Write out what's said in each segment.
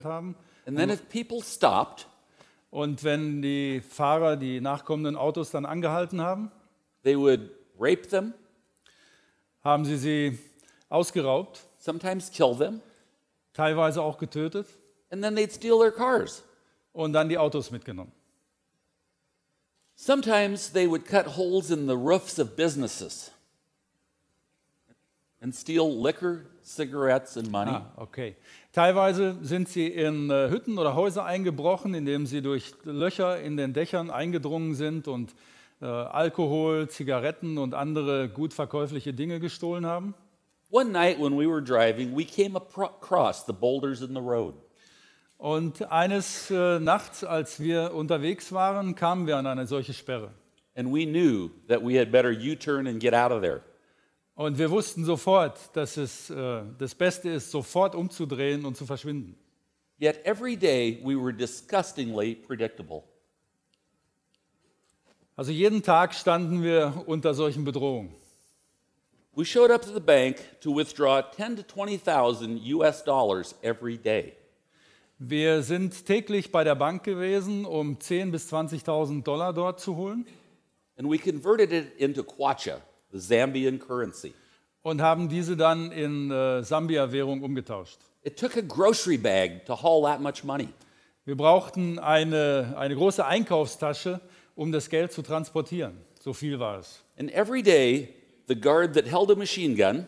haben. And then if people stopped, Und wenn die Fahrer die nachkommenden Autos dann angehalten haben, they would rape them, haben sie ausgeraubt, sometimes kill them, teilweise auch getötet and then they'd steal their cars. und dann die Autos mitgenommen. Sometimes they would cut holes in the roofs of businesses and steal liquor, cigarettes, and money. Okay. Teilweise sind sie in Hütten oder Häuser eingebrochen, indem sie durch Löcher in den Dächern eingedrungen sind und Alkohol, Zigaretten und andere gut verkäufliche Dinge gestohlen haben. One night when we were driving, we came across the boulders in the road. Und eines Nachts, als wir unterwegs waren, kamen wir an eine solche Sperre. And we knew that we had better U-turn and get out of there. Und wir wussten sofort, dass es das Beste ist, sofort umzudrehen und zu verschwinden. Yet every day we were disgustingly predictable. Also jeden Tag standen wir unter solchen Bedrohungen. We showed up to the bank to withdraw 10 to 20,000 US dollars every day. Wir sind täglich bei der Bank gewesen, um 10.000 bis 20.000 Dollar dort zu holen And we converted it into kwacha, the Zambian currency. und haben diese dann in Sambia-Währung umgetauscht. It took a grocery bag to haul that much money. Wir brauchten eine große Einkaufstasche, um das Geld zu transportieren. So viel war es. And every day, the guard that held a machine gun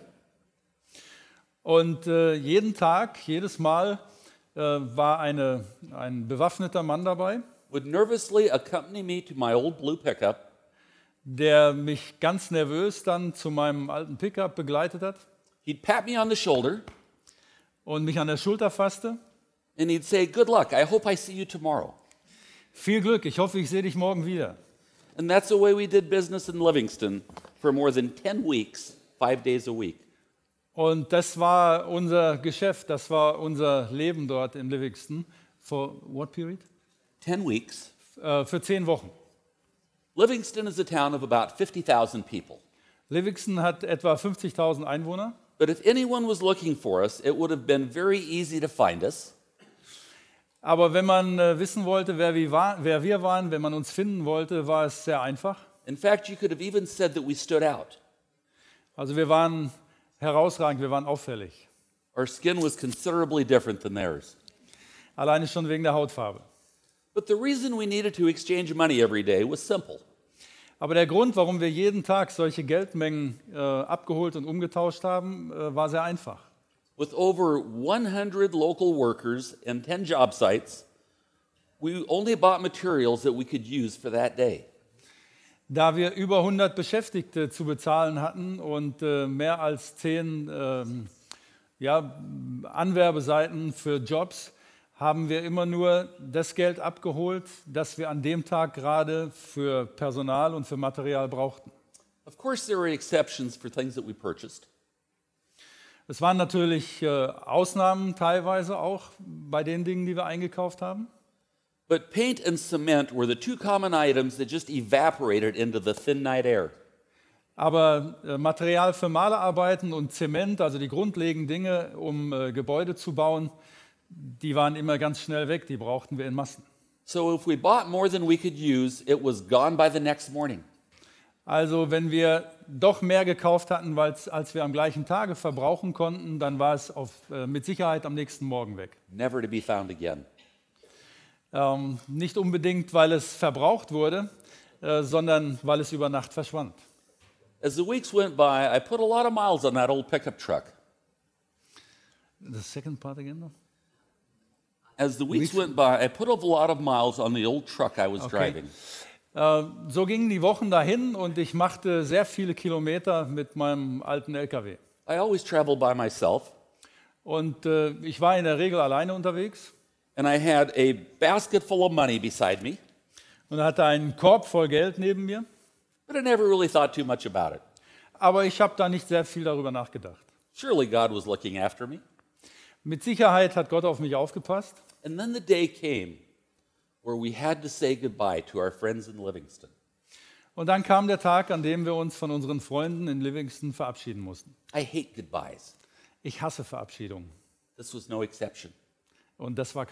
Und jeden Tag, jedes Mal war ein bewaffneter Mann dabei, would nervously accompany me to my old blue pickup der mich ganz nervös dann zu meinem alten Pickup begleitet hat He'd pat me on the shoulder und mich an der Schulter fasste. and he'd say, "Good luck. I hope I see you tomorrow." Viel Glück, ich hoffe, ich sehe dich morgen wieder. And that's the way we did business in Livingston for more than 10 weeks, 5 days a week. Und das war unser Geschäft, das war unser Leben dort in Livingston. For what period? 10 weeks. Für 10 Wochen. Livingston is a town of about 50,000 people. Livingston hat etwa 50.000 Einwohner. But if anyone was looking for us, it would have been very easy to find us. Aber wenn man wissen wollte, wer wir waren, wenn man uns finden wollte, war es sehr einfach. In fact, you could have even said that we stood out. Also wir waren herausragend, wir waren auffällig. Our skin was considerably different than theirs. Alleine schon wegen der Hautfarbe. But the reason we needed to exchange money every day was simple. Aber der Grund, warum wir jeden Tag solche Geldmengen abgeholt und umgetauscht haben, war sehr einfach. With over 100 local workers and 10 job sites, we only bought materials that we could use for that day. Da wir über 100 Beschäftigte zu bezahlen hatten und mehr als 10 Anwerbeseiten für Jobs, haben wir immer nur das Geld abgeholt, das wir an dem Tag gerade für Personal und für Material brauchten. Of course, there were exceptions for things that we purchased. Es waren natürlich Ausnahmen teilweise auch bei den Dingen, die wir eingekauft haben. But paint and cement were the two common items that just evaporated into the thin night air. Aber Material für Malerarbeiten und Zement, also die grundlegenden Dinge, um Gebäude zu bauen, die waren immer ganz schnell weg, die brauchten wir in Massen. So if we bought more than we could use, it was gone by the next morning. Also wenn wir doch mehr gekauft hatten, als wir am gleichen Tage verbrauchen konnten, dann war es mit Sicherheit am nächsten Morgen weg. Never to be found again. Nicht unbedingt, weil es verbraucht wurde, sondern weil es über Nacht verschwand. As the weeks went by, I put a lot of miles on that old pickup truck. The second part again? As the weeks went by, I put a lot of miles on the old truck I was driving. So gingen die Wochen dahin und ich machte sehr viele Kilometer mit meinem alten LKW. I always traveled by myself, Und ich war in der Regel alleine unterwegs and I had a basket full of money beside me, und hatte einen Korb voll Geld neben mir. but I never really thought too much about it. Aber ich habe da nicht sehr viel darüber nachgedacht. Surely God was looking after me. Mit Sicherheit hat Gott auf mich aufgepasst. And then the day came where we had to say goodbye to our friends in Livingston. Und dann kam der Tag, an dem wir uns von unseren Freunden in Livingston verabschieden mussten. I hate goodbyes. Ich hasse Verabschiedungen. This was no exception. Und das war